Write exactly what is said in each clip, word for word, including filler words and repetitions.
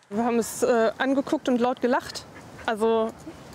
Wir haben es äh, angeguckt und laut gelacht. Also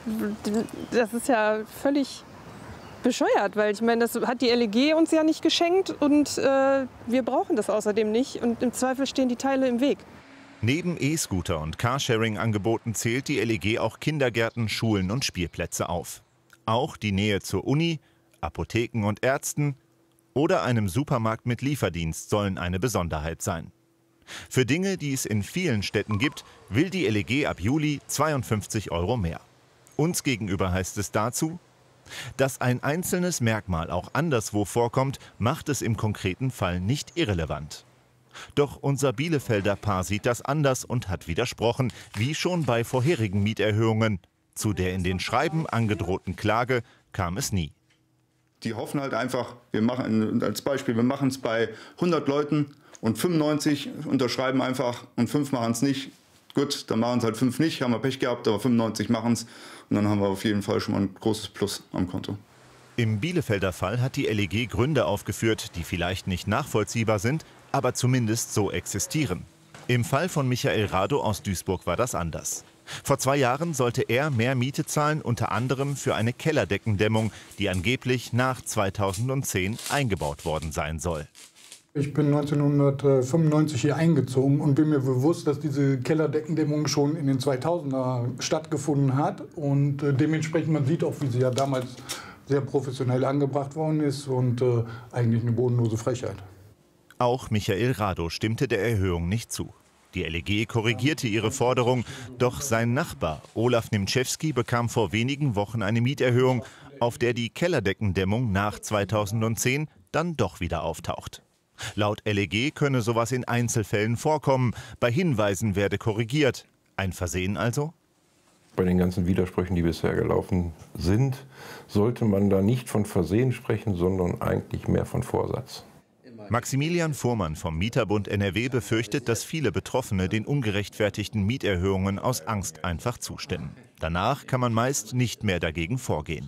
das ist ja völlig bescheuert, weil ich meine, das hat die L E G uns ja nicht geschenkt und äh, wir brauchen das außerdem nicht und im Zweifel stehen die Teile im Weg. Neben E-Scooter und Carsharing-Angeboten zählt die L E G auch Kindergärten, Schulen und Spielplätze auf. Auch die Nähe zur Uni, Apotheken und Ärzten oder einem Supermarkt mit Lieferdienst sollen eine Besonderheit sein. Für Dinge, die es in vielen Städten gibt, will die L E G ab Juli zweiundfünfzig Euro mehr. Uns gegenüber heißt es dazu: Dass ein einzelnes Merkmal auch anderswo vorkommt, macht es im konkreten Fall nicht irrelevant. Doch unser Bielefelder Paar sieht das anders und hat widersprochen, wie schon bei vorherigen Mieterhöhungen. Zu der in den Schreiben angedrohten Klage kam es nie. Die hoffen halt einfach, wir machen als Beispiel, wir machen es bei hundert Leuten und fünfundneunzig unterschreiben einfach und fünf machen es nicht. Gut, dann machen es halt fünf nicht, haben wir Pech gehabt, aber fünfundneunzig machen es. Und dann haben wir auf jeden Fall schon mal ein großes Plus am Konto. Im Bielefelder Fall hat die L E G Gründe aufgeführt, die vielleicht nicht nachvollziehbar sind, aber zumindest so existieren. Im Fall von Michael Rado aus Duisburg war das anders. Vor zwei Jahren sollte er mehr Miete zahlen, unter anderem für eine Kellerdeckendämmung, die angeblich nach zweitausendzehn eingebaut worden sein soll. Ich bin neunzehnhundertfünfundneunzig hier eingezogen und bin mir bewusst, dass diese Kellerdeckendämmung schon in den zweitausender stattgefunden hat. Und äh, dementsprechend, man sieht auch, wie sie ja damals sehr professionell angebracht worden ist und äh, eigentlich eine bodenlose Frechheit. Auch Michael Rado stimmte der Erhöhung nicht zu. Die L E G korrigierte ihre Forderung, doch sein Nachbar Olaf Nimczewski bekam vor wenigen Wochen eine Mieterhöhung, auf der die Kellerdeckendämmung nach zweitausendzehn dann doch wieder auftaucht. Laut L E G könne sowas in Einzelfällen vorkommen, bei Hinweisen werde korrigiert. Ein Versehen also? Bei den ganzen Widersprüchen, die bisher gelaufen sind, sollte man da nicht von Versehen sprechen, sondern eigentlich mehr von Vorsatz. Maximilian Fuhrmann vom Mieterbund N R W befürchtet, dass viele Betroffene den ungerechtfertigten Mieterhöhungen aus Angst einfach zustimmen. Danach kann man meist nicht mehr dagegen vorgehen.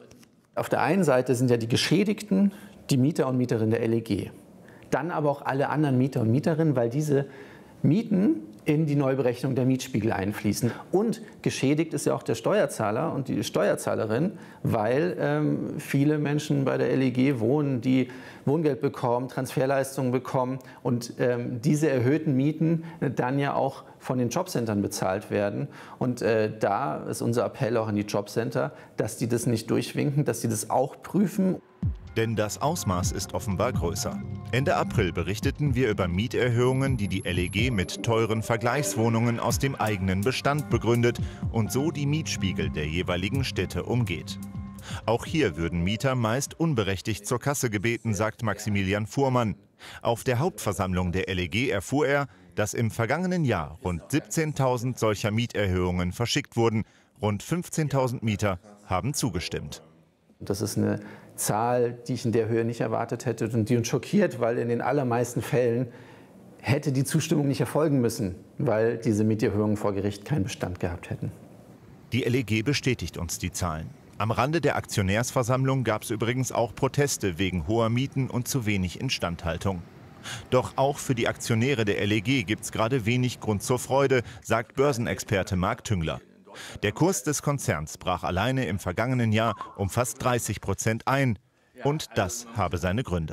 Auf der einen Seite sind ja die Geschädigten die Mieter und Mieterinnen der L E G. Dann aber auch alle anderen Mieter und Mieterinnen, weil diese Mieten in die Neuberechnung der Mietspiegel einfließen. Und geschädigt ist ja auch der Steuerzahler und die Steuerzahlerin, weil ähm, viele Menschen bei der L E G wohnen, die Wohngeld bekommen, Transferleistungen bekommen und ähm, diese erhöhten Mieten dann ja auch von den Jobcentern bezahlt werden. Und äh, da ist unser Appell auch an die Jobcenter, dass die das nicht durchwinken, dass sie das auch prüfen. Denn das Ausmaß ist offenbar größer. Ende April berichteten wir über Mieterhöhungen, die die L E G mit teuren Vergleichswohnungen aus dem eigenen Bestand begründet und so die Mietspiegel der jeweiligen Städte umgeht. Auch hier würden Mieter meist unberechtigt zur Kasse gebeten, sagt Maximilian Fuhrmann. Auf der Hauptversammlung der L E G erfuhr er, dass im vergangenen Jahr rund siebzehntausend solcher Mieterhöhungen verschickt wurden. Rund fünfzehntausend Mieter haben zugestimmt. Das ist eine Zahl, die ich in der Höhe nicht erwartet hätte und die uns schockiert, weil in den allermeisten Fällen hätte die Zustimmung nicht erfolgen müssen, weil diese Mieterhöhungen vor Gericht keinen Bestand gehabt hätten. Die L E G bestätigt uns die Zahlen. Am Rande der Aktionärsversammlung gab es übrigens auch Proteste wegen hoher Mieten und zu wenig Instandhaltung. Doch auch für die Aktionäre der L E G gibt es gerade wenig Grund zur Freude, sagt Börsenexperte Marc Tüngler. Der Kurs des Konzerns brach alleine im vergangenen Jahr um fast dreißig Prozent ein. Und das habe seine Gründe.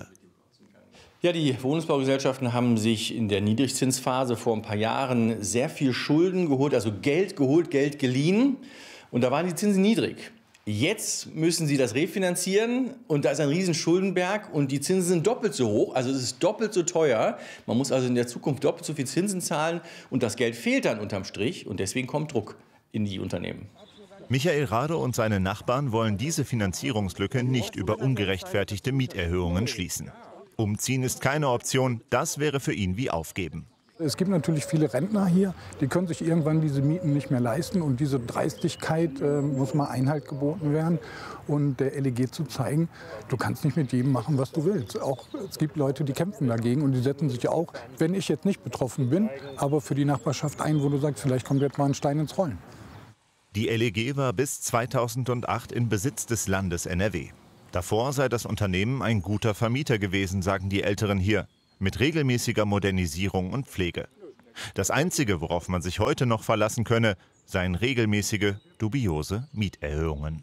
Ja, die Wohnungsbaugesellschaften haben sich in der Niedrigzinsphase vor ein paar Jahren sehr viel Schulden geholt, also Geld geholt, Geld geliehen. Und da waren die Zinsen niedrig. Jetzt müssen sie das refinanzieren und da ist ein riesen Schuldenberg und die Zinsen sind doppelt so hoch, also es ist doppelt so teuer. Man muss also in der Zukunft doppelt so viel Zinsen zahlen und das Geld fehlt dann unterm Strich und deswegen kommt Druck in die Unternehmen. Michael Rado und seine Nachbarn wollen diese Finanzierungslücke nicht über ungerechtfertigte Mieterhöhungen schließen. Umziehen ist keine Option, das wäre für ihn wie Aufgeben. Es gibt natürlich viele Rentner hier, die können sich irgendwann diese Mieten nicht mehr leisten. Und diese Dreistigkeit äh, muss mal Einhalt geboten werden. Und der L E G zu zeigen, du kannst nicht mit jedem machen, was du willst. Auch, es gibt Leute, die kämpfen dagegen und die setzen sich auch, wenn ich jetzt nicht betroffen bin, aber für die Nachbarschaft ein, wo du sagst, vielleicht kommt jetzt mal ein Stein ins Rollen. Die L E G war bis zweitausendacht in Besitz des Landes N R W. Davor sei das Unternehmen ein guter Vermieter gewesen, sagen die Älteren hier, mit regelmäßiger Modernisierung und Pflege. Das Einzige, worauf man sich heute noch verlassen könne, seien regelmäßige, dubiose Mieterhöhungen.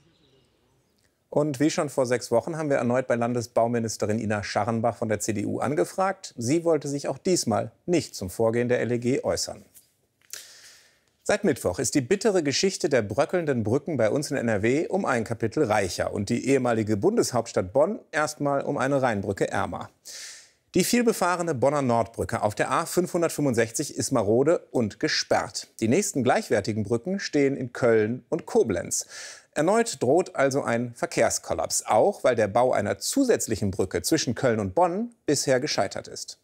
Und wie schon vor sechs Wochen haben wir erneut bei Landesbauministerin Ina Scharrenbach von der C D U angefragt. Sie wollte sich auch diesmal nicht zum Vorgehen der L E G äußern. Seit Mittwoch ist die bittere Geschichte der bröckelnden Brücken bei uns in N R W um ein Kapitel reicher und die ehemalige Bundeshauptstadt Bonn erstmal um eine Rheinbrücke ärmer. Die vielbefahrene Bonner Nordbrücke auf der A fünfhundertfünfundsechzig ist marode und gesperrt. Die nächsten gleichwertigen Brücken stehen in Köln und Koblenz. Erneut droht also ein Verkehrskollaps, auch weil der Bau einer zusätzlichen Brücke zwischen Köln und Bonn bisher gescheitert ist.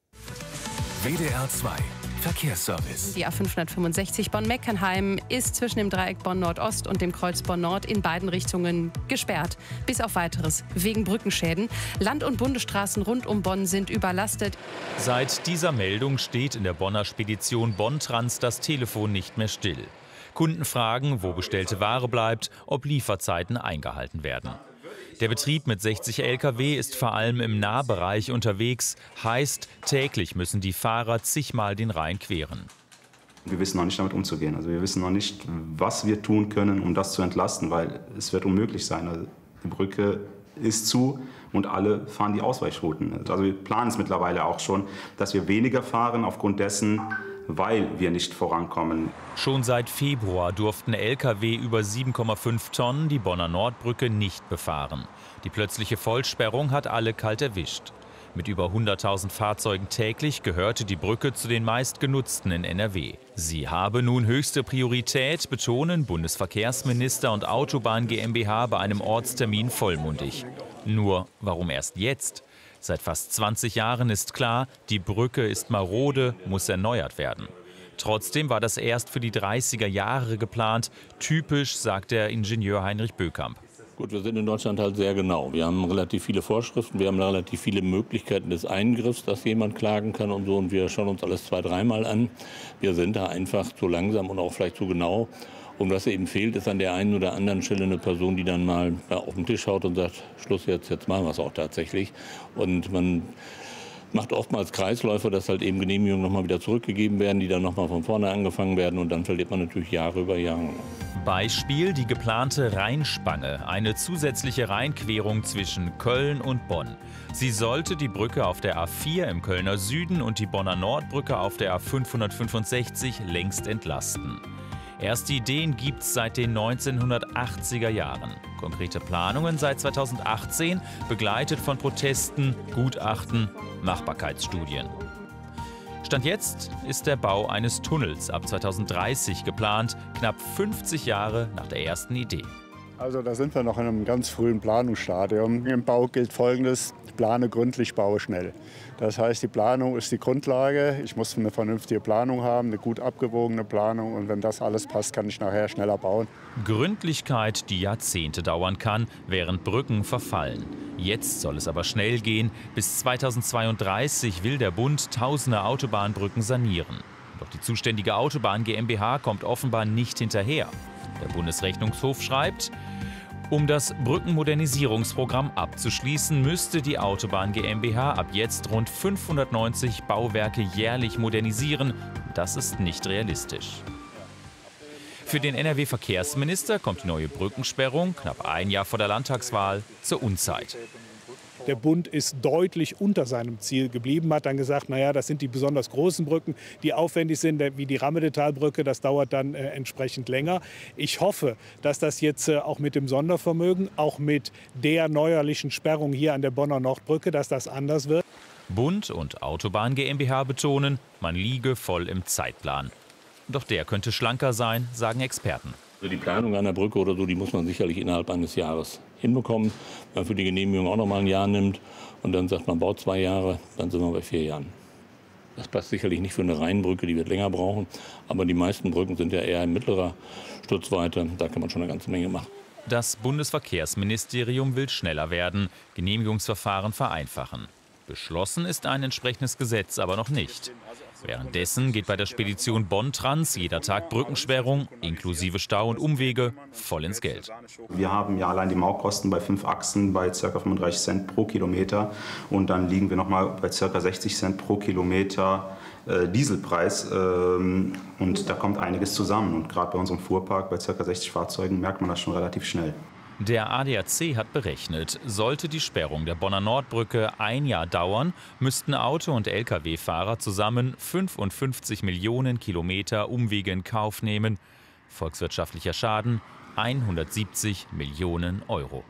W D R zwei Verkehrsservice. Die A fünfhundertfünfundsechzig Bonn-Meckenheim ist zwischen dem Dreieck Bonn-Nordost und dem Kreuz Bonn-Nord in beiden Richtungen gesperrt. Bis auf Weiteres wegen Brückenschäden. Land- und Bundesstraßen rund um Bonn sind überlastet. Seit dieser Meldung steht in der Bonner Spedition Bonn-Trans das Telefon nicht mehr still. Kunden fragen, wo bestellte Ware bleibt, ob Lieferzeiten eingehalten werden. Der Betrieb mit sechzig L K W ist vor allem im Nahbereich unterwegs. Heißt, täglich müssen die Fahrer zigmal den Rhein queren. Wir wissen noch nicht, damit umzugehen. Also wir wissen noch nicht, was wir tun können, um das zu entlasten, weil es wird unmöglich sein. Also die Brücke ist zu und alle fahren die Ausweichrouten. Also wir planen es mittlerweile auch schon, dass wir weniger fahren aufgrund dessen, weil wir nicht vorankommen. Schon seit Februar durften L K W über sieben Komma fünf Tonnen die Bonner Nordbrücke nicht befahren. Die plötzliche Vollsperrung hat alle kalt erwischt. Mit über hunderttausend Fahrzeugen täglich gehörte die Brücke zu den meistgenutzten in N R W. Sie habe nun höchste Priorität, betonen Bundesverkehrsminister und Autobahn GmbH bei einem Ortstermin vollmundig. Nur, warum erst jetzt? Seit fast zwanzig Jahren ist klar, die Brücke ist marode, muss erneuert werden. Trotzdem war das erst für die dreißiger Jahre geplant. Typisch, sagt der Ingenieur Heinrich Bökamp. Gut, wir sind in Deutschland halt sehr genau. Wir haben relativ viele Vorschriften, wir haben relativ viele Möglichkeiten des Eingriffs, dass jemand klagen kann und so. Und wir schauen uns alles zwei, dreimal an. Wir sind da einfach zu langsam und auch vielleicht zu genau. Und was eben fehlt, ist an der einen oder anderen Stelle eine Person, die dann mal ja, auf den Tisch haut und sagt, Schluss jetzt, jetzt machen wir es auch tatsächlich. Und man macht oftmals Kreisläufe, dass halt eben Genehmigungen nochmal wieder zurückgegeben werden, die dann nochmal von vorne angefangen werden. Und dann verliert man natürlich Jahre über Jahre. Beispiel die geplante Rheinspange, eine zusätzliche Rheinquerung zwischen Köln und Bonn. Sie sollte die Brücke auf der A vier im Kölner Süden und die Bonner Nordbrücke auf der A fünfhundertfünfundsechzig längst entlasten. Erste Ideen gibt's seit den neunzehnhundertachtziger Jahren. Konkrete Planungen seit zweitausendachtzehn, begleitet von Protesten, Gutachten, Machbarkeitsstudien. Stand jetzt ist der Bau eines Tunnels ab zweitausenddreißig geplant, knapp fünfzig Jahre nach der ersten Idee. Also da sind wir noch in einem ganz frühen Planungsstadium. Im Bau gilt Folgendes: plane gründlich, baue schnell. Das heißt, die Planung ist die Grundlage. Ich muss eine vernünftige Planung haben, eine gut abgewogene Planung. Und wenn das alles passt, kann ich nachher schneller bauen. Gründlichkeit, die Jahrzehnte dauern kann, während Brücken verfallen. Jetzt soll es aber schnell gehen. Bis zweitausendzweiunddreißig will der Bund tausende Autobahnbrücken sanieren. Doch die zuständige Autobahn GmbH kommt offenbar nicht hinterher. Der Bundesrechnungshof schreibt, um das Brückenmodernisierungsprogramm abzuschließen, müsste die Autobahn GmbH ab jetzt rund fünfhundertneunzig Bauwerke jährlich modernisieren. Das ist nicht realistisch. Für den N R W-Verkehrsminister kommt die neue Brückensperrung, knapp ein Jahr vor der Landtagswahl, zur Unzeit. Der Bund ist deutlich unter seinem Ziel geblieben, hat dann gesagt, naja, das sind die besonders großen Brücken, die aufwendig sind, wie die Rammedetalbrücke, das dauert dann äh, entsprechend länger. Ich hoffe, dass das jetzt äh, auch mit dem Sondervermögen, auch mit der neuerlichen Sperrung hier an der Bonner Nordbrücke, dass das anders wird. Bund und Autobahn GmbH betonen, man liege voll im Zeitplan. Doch der könnte schlanker sein, sagen Experten. Also die Planung einer Brücke oder so, die muss man sicherlich innerhalb eines Jahres hinbekommen. Wenn man für die Genehmigung auch noch mal ein Jahr nimmt und dann sagt man, baut zwei Jahre, dann sind wir bei vier Jahren. Das passt sicherlich nicht für eine Rheinbrücke, die wird länger brauchen. Aber die meisten Brücken sind ja eher in mittlerer Stutzweite. Da kann man schon eine ganze Menge machen. Das Bundesverkehrsministerium will schneller werden, Genehmigungsverfahren vereinfachen. Beschlossen ist ein entsprechendes Gesetz aber noch nicht. Währenddessen geht bei der Spedition Bonn-Trans jeder Tag Brückensperrung, inklusive Stau und Umwege, voll ins Geld. Wir haben ja allein die Mautkosten bei fünf Achsen bei ca. fünfunddreißig Cent pro Kilometer. Und dann liegen wir noch mal bei ca. sechzig Cent pro Kilometer äh, Dieselpreis. Ähm, und da kommt einiges zusammen. Und gerade bei unserem Fuhrpark, bei ca. sechzig Fahrzeugen, merkt man das schon relativ schnell. Der A D A C hat berechnet, sollte die Sperrung der Bonner Nordbrücke ein Jahr dauern, müssten Auto- und L K W-Fahrer zusammen fünfundfünfzig Millionen Kilometer Umwege in Kauf nehmen. Volkswirtschaftlicher Schaden hundertsiebzig Millionen Euro.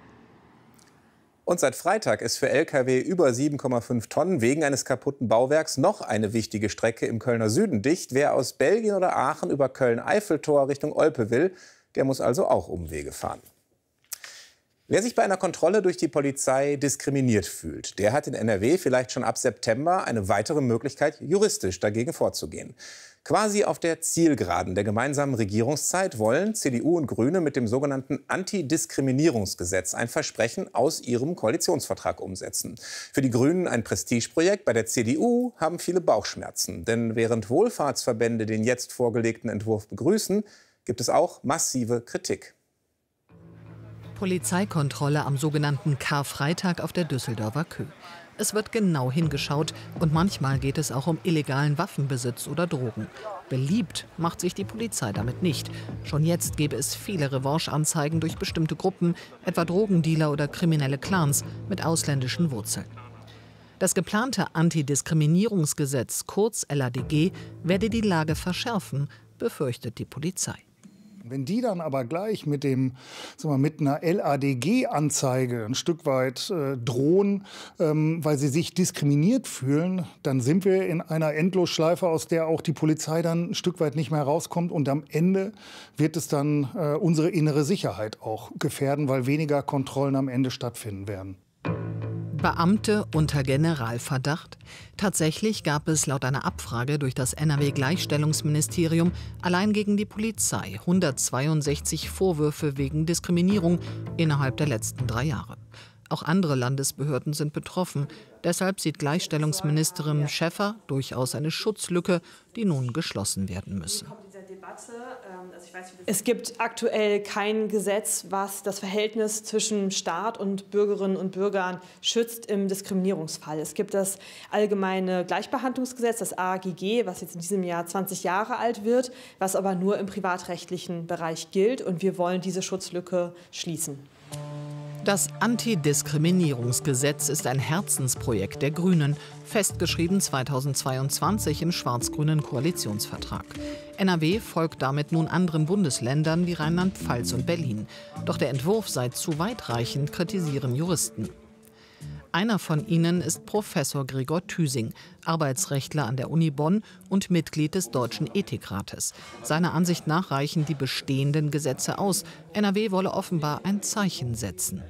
Und seit Freitag ist für L K W über sieben Komma fünf Tonnen wegen eines kaputten Bauwerks noch eine wichtige Strecke im Kölner Süden dicht. Wer aus Belgien oder Aachen über Köln-Eiffeltor Richtung Olpe will, der muss also auch Umwege fahren. Wer sich bei einer Kontrolle durch die Polizei diskriminiert fühlt, der hat in N R W vielleicht schon ab September eine weitere Möglichkeit, juristisch dagegen vorzugehen. Quasi auf der Zielgeraden der gemeinsamen Regierungszeit wollen C D U und Grüne mit dem sogenannten Antidiskriminierungsgesetz ein Versprechen aus ihrem Koalitionsvertrag umsetzen. Für die Grünen ein Prestigeprojekt, bei der C D U haben viele Bauchschmerzen. Denn während Wohlfahrtsverbände den jetzt vorgelegten Entwurf begrüßen, gibt es auch massive Kritik. Polizeikontrolle am sogenannten Karfreitag auf der Düsseldorfer Kö. Es wird genau hingeschaut und manchmal geht es auch um illegalen Waffenbesitz oder Drogen. Beliebt macht sich die Polizei damit nicht. Schon jetzt gäbe es viele Revancheanzeigen durch bestimmte Gruppen, etwa Drogendealer oder kriminelle Clans mit ausländischen Wurzeln. Das geplante Antidiskriminierungsgesetz, kurz L A D G, werde die Lage verschärfen, befürchtet die Polizei. Wenn die dann aber gleich mit, dem, sagen wir, mit einer L A D G-Anzeige ein Stück weit äh, drohen, ähm, weil sie sich diskriminiert fühlen, dann sind wir in einer Endlosschleife, aus der auch die Polizei dann ein Stück weit nicht mehr rauskommt. Und am Ende wird es dann äh, unsere innere Sicherheit auch gefährden, weil weniger Kontrollen am Ende stattfinden werden. Beamte unter Generalverdacht? Tatsächlich gab es laut einer Abfrage durch das N R W-Gleichstellungsministerium allein gegen die Polizei hundertzweiundsechzig Vorwürfe wegen Diskriminierung innerhalb der letzten drei Jahre. Auch andere Landesbehörden sind betroffen. Deshalb sieht Gleichstellungsministerin Schäffer durchaus eine Schutzlücke, die nun geschlossen werden müsse. Es gibt aktuell kein Gesetz, was das Verhältnis zwischen Staat und Bürgerinnen und Bürgern schützt im Diskriminierungsfall. Es gibt das allgemeine Gleichbehandlungsgesetz, das A G G, was jetzt in diesem Jahr zwanzig Jahre alt wird, was aber nur im privatrechtlichen Bereich gilt. Und wir wollen diese Schutzlücke schließen. Das Antidiskriminierungsgesetz ist ein Herzensprojekt der Grünen, festgeschrieben zweitausendzweiundzwanzig im schwarz-grünen Koalitionsvertrag. N R W folgt damit nun anderen Bundesländern wie Rheinland-Pfalz und Berlin. Doch der Entwurf sei zu weitreichend, kritisieren Juristen. Einer von ihnen ist Professor Gregor Thüsing, Arbeitsrechtler an der Uni Bonn und Mitglied des Deutschen Ethikrates. Seiner Ansicht nach reichen die bestehenden Gesetze aus. N R W wolle offenbar ein Zeichen setzen.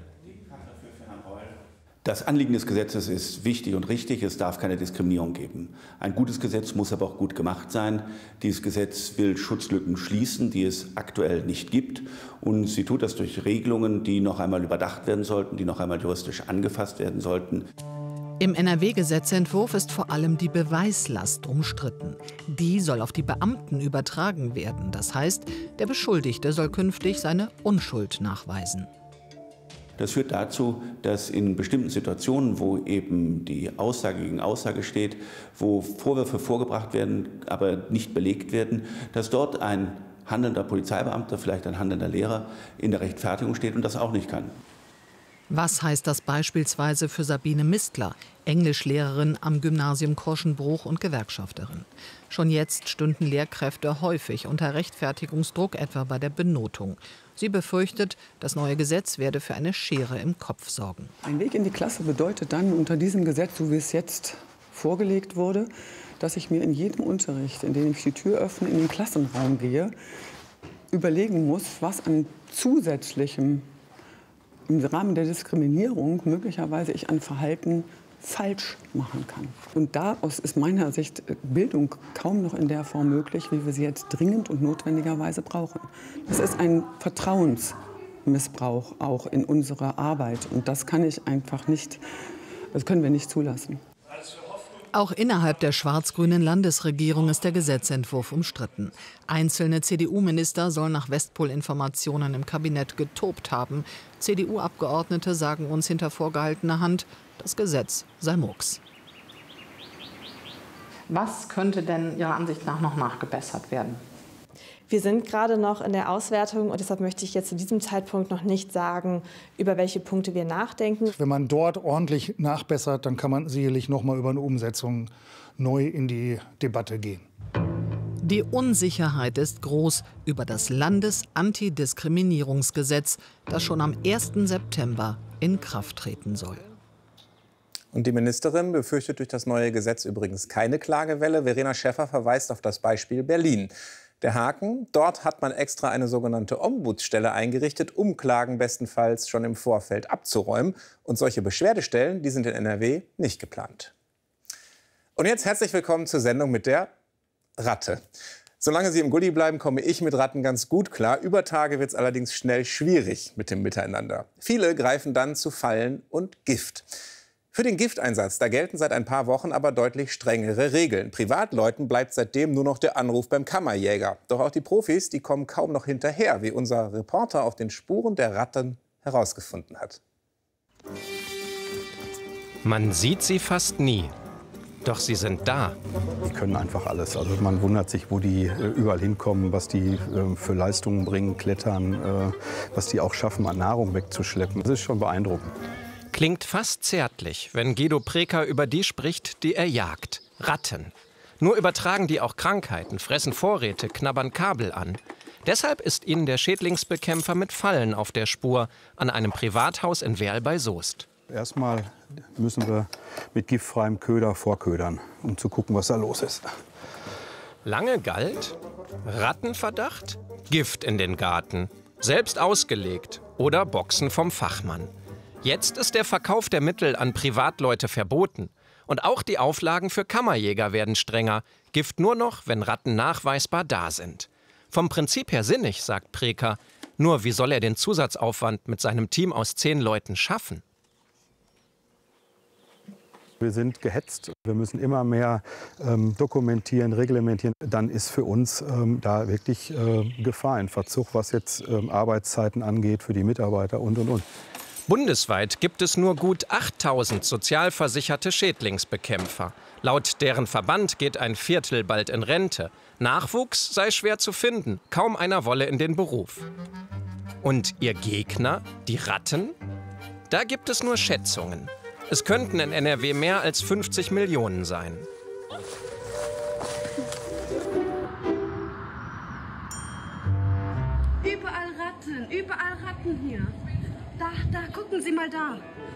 Das Anliegen des Gesetzes ist wichtig und richtig. Es darf keine Diskriminierung geben. Ein gutes Gesetz muss aber auch gut gemacht sein. Dieses Gesetz will Schutzlücken schließen, die es aktuell nicht gibt. Und sie tut das durch Regelungen, die noch einmal überdacht werden sollten, die noch einmal juristisch angefasst werden sollten. Im N R W-Gesetzentwurf ist vor allem die Beweislast umstritten. Die soll auf die Beamten übertragen werden. Das heißt, der Beschuldigte soll künftig seine Unschuld nachweisen. Das führt dazu, dass in bestimmten Situationen, wo eben die Aussage gegen Aussage steht, wo Vorwürfe vorgebracht werden, aber nicht belegt werden, dass dort ein handelnder Polizeibeamter, vielleicht ein handelnder Lehrer in der Rechtfertigung steht und das auch nicht kann. Was heißt das beispielsweise für Sabine Mistler, Englischlehrerin am Gymnasium Korschenbruch und Gewerkschafterin? Schon jetzt stünden Lehrkräfte häufig unter Rechtfertigungsdruck, etwa bei der Benotung. Sie befürchtet, das neue Gesetz werde für eine Schere im Kopf sorgen. Ein Weg in die Klasse bedeutet dann unter diesem Gesetz, so wie es jetzt vorgelegt wurde, dass ich mir in jedem Unterricht, in dem ich die Tür öffne, in den Klassenraum gehe, überlegen muss, was an zusätzlichem im Rahmen der Diskriminierung möglicherweise ich an Verhalten falsch machen kann. Und daraus ist meiner Sicht Bildung kaum noch in der Form möglich, wie wir sie jetzt dringend und notwendigerweise brauchen. Das ist ein Vertrauensmissbrauch auch in unserer Arbeit. Und das kann ich einfach nicht, das können wir nicht zulassen. Auch innerhalb der schwarz-grünen Landesregierung ist der Gesetzentwurf umstritten. Einzelne C D U-Minister sollen nach Westpol-Informationen im Kabinett getobt haben. C D U-Abgeordnete sagen uns hinter vorgehaltener Hand, das Gesetz sei Murks. Was könnte denn Ihrer Ansicht nach noch nachgebessert werden? Wir sind gerade noch in der Auswertung und deshalb möchte ich jetzt zu diesem Zeitpunkt noch nicht sagen, über welche Punkte wir nachdenken. Wenn man dort ordentlich nachbessert, dann kann man sicherlich noch mal über eine Umsetzung neu in die Debatte gehen. Die Unsicherheit ist groß über das Landesantidiskriminierungsgesetz, das schon am ersten September in Kraft treten soll. Und die Ministerin befürchtet durch das neue Gesetz übrigens keine Klagewelle. Verena Schäffer verweist auf das Beispiel Berlin. Der Haken: Dort hat man extra eine sogenannte Ombudsstelle eingerichtet, um Klagen bestenfalls schon im Vorfeld abzuräumen. Und solche Beschwerdestellen, die sind in N R W nicht geplant. Und jetzt herzlich willkommen zur Sendung mit der Ratte. Solange Sie im Gully bleiben, komme ich mit Ratten ganz gut klar. Über Tage wird es allerdings schnell schwierig mit dem Miteinander. Viele greifen dann zu Fallen und Gift. Für den Gifteinsatz, da gelten seit ein paar Wochen aber deutlich strengere Regeln. Privatleuten bleibt seitdem nur noch der Anruf beim Kammerjäger. Doch auch die Profis, die kommen kaum noch hinterher, wie unser Reporter auf den Spuren der Ratten herausgefunden hat. Man sieht sie fast nie. Doch sie sind da. Die können einfach alles. Also man wundert sich, wo die äh, überall hinkommen, was die äh, für Leistungen bringen, klettern, äh, was die auch schaffen, an Nahrung wegzuschleppen. Das ist schon beeindruckend. Klingt fast zärtlich, wenn Guido Preker über die spricht, die er jagt. Ratten. Nur übertragen die auch Krankheiten, fressen Vorräte, knabbern Kabel an. Deshalb ist ihnen der Schädlingsbekämpfer mit Fallen auf der Spur an einem Privathaus in Werl bei Soest. Erstmal müssen wir mit giftfreiem Köder vorködern, um zu gucken, was da los ist. Lange galt: Rattenverdacht, Gift in den Garten. Selbst ausgelegt oder Boxen vom Fachmann. Jetzt ist der Verkauf der Mittel an Privatleute verboten. Und auch die Auflagen für Kammerjäger werden strenger. Gift nur noch, wenn Ratten nachweisbar da sind. Vom Prinzip her sinnig, sagt Preker. Nur wie soll er den Zusatzaufwand mit seinem Team aus zehn Leuten schaffen? Wir sind gehetzt. Wir müssen immer mehr ähm, dokumentieren, reglementieren. Dann ist für uns ähm, da wirklich äh, Gefahr in Verzug, was jetzt ähm, Arbeitszeiten angeht für die Mitarbeiter und, und, und. Bundesweit gibt es nur gut achttausend sozialversicherte Schädlingsbekämpfer. Laut deren Verband geht ein Viertel bald in Rente. Nachwuchs sei schwer zu finden, kaum einer wolle in den Beruf. Und ihr Gegner, die Ratten? Da gibt es nur Schätzungen. Es könnten in N R W mehr als fünfzig Millionen sein. Überall Ratten, überall Ratten hier. Da, da, gucken Sie mal da.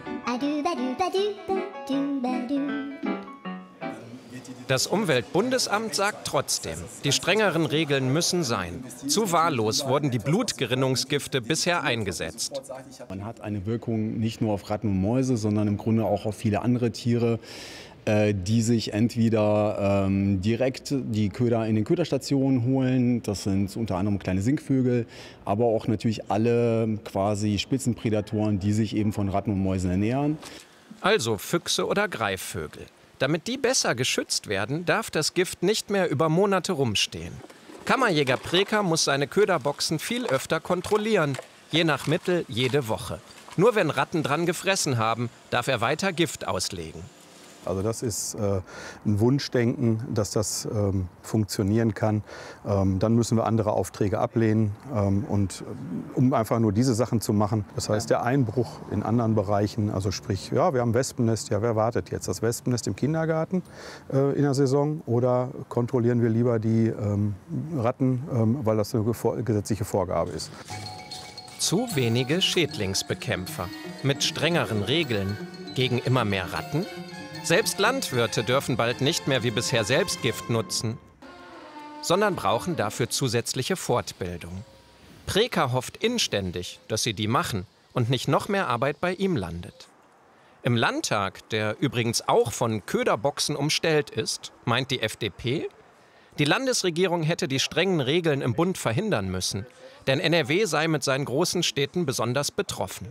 Das Umweltbundesamt sagt trotzdem, die strengeren Regeln müssen sein. Zu wahllos wurden die Blutgerinnungsgifte bisher eingesetzt. Man hat eine Wirkung nicht nur auf Ratten und Mäuse, sondern im Grunde auch auf viele andere Tiere, äh, die sich entweder ähm, direkt die Köder in den Köderstationen holen, das sind unter anderem kleine Singvögel, aber auch natürlich alle quasi Spitzenprädatoren, die sich eben von Ratten und Mäusen ernähren. Also Füchse oder Greifvögel. Damit die besser geschützt werden, darf das Gift nicht mehr über Monate rumstehen. Kammerjäger Preker muss seine Köderboxen viel öfter kontrollieren, je nach Mittel jede Woche. Nur wenn Ratten dran gefressen haben, darf er weiter Gift auslegen. Also das ist äh, ein Wunschdenken, dass das ähm, funktionieren kann. Ähm, dann müssen wir andere Aufträge ablehnen, ähm, und um einfach nur diese Sachen zu machen. Das heißt, der Einbruch in anderen Bereichen, also sprich, ja, wir haben Wespennest, ja, wer wartet jetzt? Das Wespennest im Kindergarten äh, in der Saison, oder kontrollieren wir lieber die ähm, Ratten, ähm, weil das eine gesetzliche Vorgabe ist? Zu wenige Schädlingsbekämpfer mit strengeren Regeln gegen immer mehr Ratten? Selbst Landwirte dürfen bald nicht mehr wie bisher selbst Gift nutzen, sondern brauchen dafür zusätzliche Fortbildung. Preker hofft inständig, dass sie die machen und nicht noch mehr Arbeit bei ihm landet. Im Landtag, der übrigens auch von Köderboxen umstellt ist, meint die F D P, die Landesregierung hätte die strengen Regeln im Bund verhindern müssen, denn N R W sei mit seinen großen Städten besonders betroffen.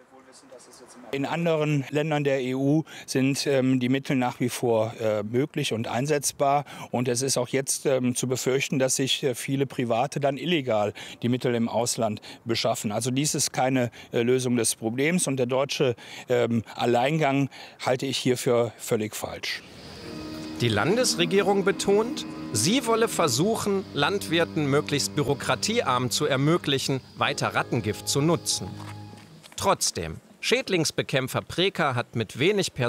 In anderen Ländern der E U sind ähm, die Mittel nach wie vor äh, möglich und einsetzbar. Und es ist auch jetzt ähm, zu befürchten, dass sich äh, viele Private dann illegal die Mittel im Ausland beschaffen. Also dies ist keine äh, Lösung des Problems. Und der deutsche ähm, Alleingang halte ich hier für völlig falsch. Die Landesregierung betont, sie wolle versuchen, Landwirten möglichst bürokratiearm zu ermöglichen, weiter Rattengift zu nutzen. Trotzdem, Schädlingsbekämpfer Preker hat mit wenig Personal